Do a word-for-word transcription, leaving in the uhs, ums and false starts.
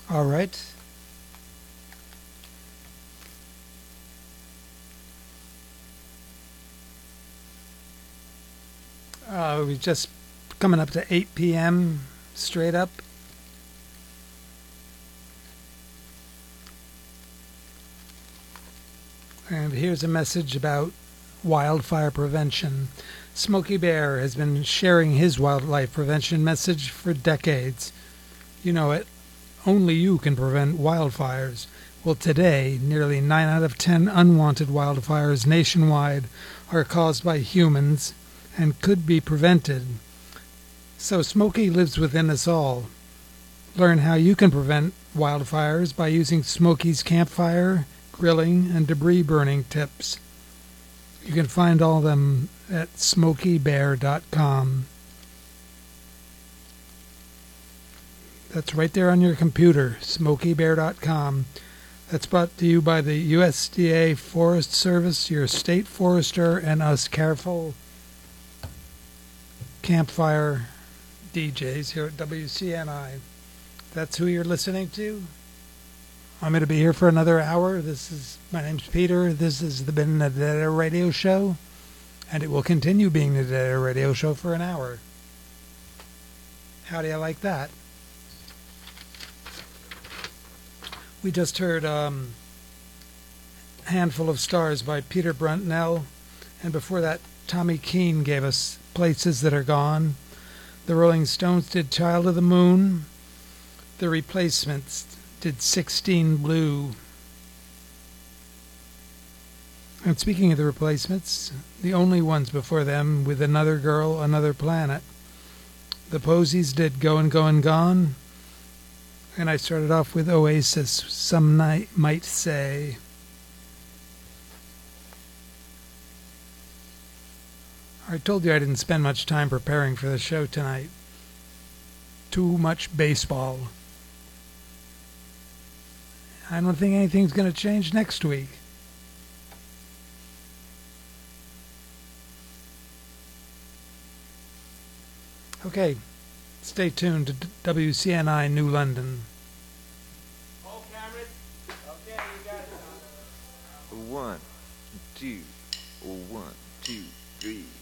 All right. Uh, we're just coming up to eight p m straight up. And here's a message about wildfire prevention. Smokey Bear has been sharing his wildlife prevention message for decades. You know it. Only you can prevent wildfires. Well, today, nearly nine out of ten unwanted wildfires nationwide are caused by humans and could be prevented. So Smokey lives within us all. Learn how you can prevent wildfires by using Smokey's campfire, grilling, and debris burning tips. You can find all of them at smokey bear dot com. That's right there on your computer, smokey bear dot com. That's brought to you by the U S D A Forest Service, your state forester, and us careful campfire D Js here at W C N I. That's who you're listening to. I'm going to be here for another hour. This is my name's Peter. This has been the Dead Air Radio Show, and it will continue being the Dead Air Radio Show for an hour. How do you like that? We just heard um, Handful of Stars by Peter Bruntnell, and before that, Tommy Keene gave us Places That Are Gone. The Rolling Stones did Child of the Moon. The Replacements did sixteen Blue. And speaking of the Replacements, the only ones before them with Another Girl, Another Planet. The Posies did Goin' Goin' Gone. And I started off with Oasis, Some Night Might Say. I told you I didn't spend much time preparing for the show tonight. Too much baseball. I don't think anything's going to change next week. Okay, stay tuned to W C N I New London. All cameras? Okay, you got it. One, two, one, two, three.